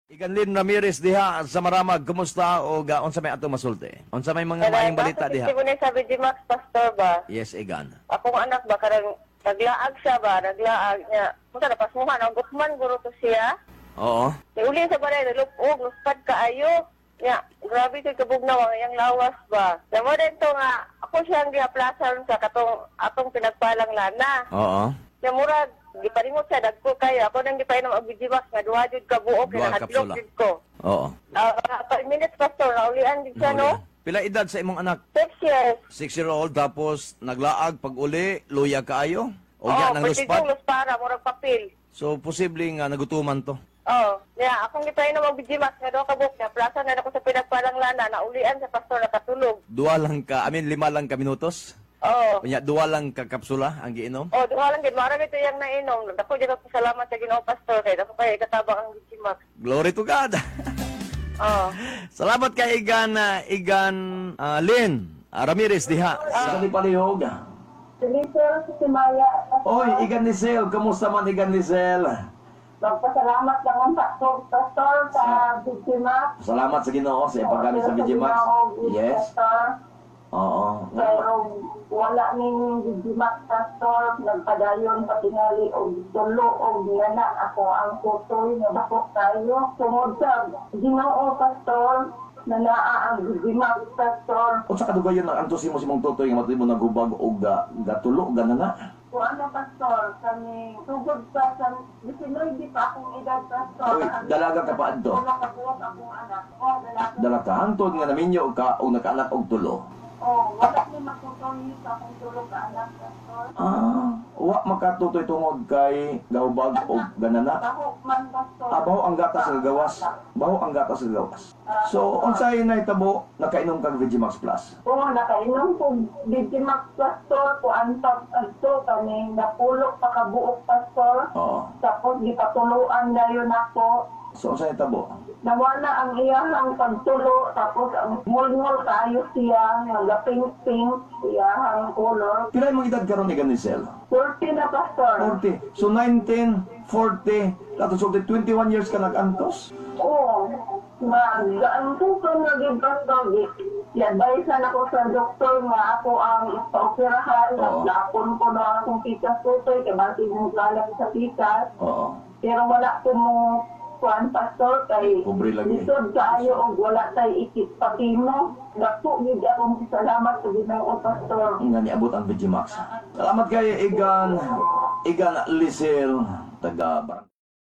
Iganlin Ramirez diha sa Maramag, kumusta o unsa may ato masulti? Unsa may mga maayong balita diha? Kasi sabi di Max Pastor ba? Yes, Igan. Akong anak ba karang naglaag siya ba? Naglaag niya. Punta na pasmuhan ang Guzman guro to siya. Oo. Uli sa balay nalupog, luspad kaayo. Ya, grabe kay kabugnaw ang iyang lawas ba. Damo dito nga ako siyang giaplasan sa atong pinagpalang lana. Oo. Ya murag gipalimot siya dagko kayo. Ako nang gipainom og bijiwas nga duha jud ka buok Duha na hadlok kapsula. jud ko. Oo. 5 minutes pastor naulian jud siya no. Pila edad sa imong anak? 6 years. 6-year-old tapos naglaag pag uli, luya kaayo? O Oh, yan ang pwede luspad? yung luspara, murag papel. So posible nga nagutuman to. Oh, yeah, akong gipainom og bijimas nga do ka buok niya. Plaza na ako sa pinagpalang lana, naulian sa pastor nakatulog. Lima lang ka minutos? Oh. Unya, duwa lang ka kapsula ang giinom? Oh, duha lang gid marami ito yang nainom. Dako jud ako salamat sa Ginoo pastor kay dako kay katabang ang bijimas. Glory to God! Oh. Salamat kay Lynn Ramirez diha. Sa Palihog. Sinisel si Maya. Oy, Igan Lisel, kamusta man Igan Lisel? Magpasalamat lang ang pastor sa bijimas. Salamat sa Ginoo sa ipaggamit sa Vigimax. Yes. Oo. Pero wala ning bijimas pastor, nagpadayon patingali og tulo og nana ako ang tutoy nga bako tayo. Tungod sa Ginoo pastor, na naa ang bijimas pastor. Unsa kadugayon ang antusin mo si mong tutoy nga matay mo nagubag og gatulo ganana? Kung ano pastor, kami tugod pa sa bisinoy di pa akong edad pastor. Oy, dalaga ka pa adto. Wala ka buwag akong anak. Oh, dalaga. Dala ka hangtod nga naminyo ka o nakaanak og tulo. Oh, wala ni matutoy sa akong tulog ka anak pastor. Wa makatutoy tungod kay gahubag og ganana. Ako man pastor. Baho ang gatas sa gawas. Baho ang gatas sa gawas. So, unsay nahitabo nakainom kag Vigimax Plus? Oo, nakainom ko Digimax pastor ko antag adto kami napulok pa kabuok pastor. Oo. Tapos gipatuluan dayon ako. So, unsay nahitabo? Nawala ang iyahang pagtulo tapos ang mulmul kaayo siya nga laping-ping iyahang color. Pila imong edad karon ni Ganisel? 40 na pastor. 40. So 1940, lato so 21 years ka nag-antos. Oo. Ang tuto na gid pastor. I-advise ako sa doktor nga ako ang ipaoperahan. Oo. Napon ko na akong pikas tutoy kay basi mo galak sa pikas. Oo. Pero wala ko mo kuan pastor kay Pobre lagi. lisod kaayo og wala tay ikit pati mo. Dako gid akong salamat sa Ginoo pastor. Nga niabot ang Vigimax. Salamat kay Igan Lisel taga